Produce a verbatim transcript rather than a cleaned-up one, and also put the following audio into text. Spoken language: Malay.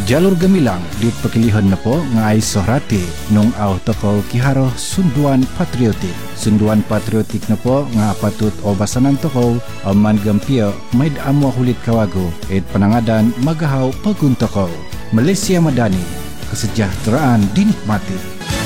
Jalur gemilang di pekilihan na po nga ay sohrati nung aw toko kiharo sunduan patriotik. Sunduan patriotik na po nga patut obasanan toko aman gampio may amo hulit kawago et panangadan magahaw paguntoko. Malaysia Madani, kesejahteraan dinikmati.